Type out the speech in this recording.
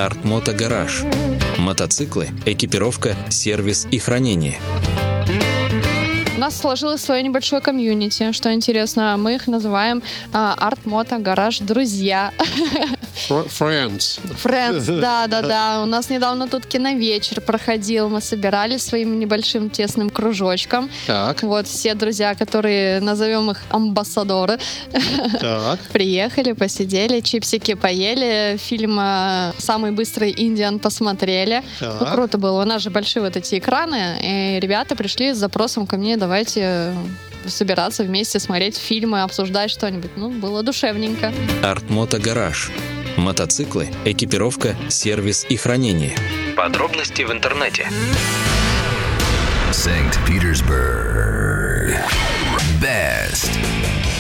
Артмото Гараж. Мотоциклы, экипировка, сервис и хранение. У нас сложилось свое небольшое комьюнити, что интересно. Мы их называем Артмото Гараж Друзья. Friends. Friends, да. У нас недавно тут киновечер проходил. Мы собирались своим небольшим тесным кружочком. Так. Вот все друзья, которые, назовем их амбассадоры, Так. приехали, посидели, чипсики поели, фильм «Самый быстрый Индиан» посмотрели. Так. Ну, круто было. У нас же большие вот эти экраны, и ребята пришли с запросом ко мне: давайте собираться вместе, смотреть фильмы, обсуждать что-нибудь. Ну, было душевненько. Артмото Гараж. Мотоциклы, экипировка, сервис и хранение. Подробности в интернете. St. Petersburg. Best.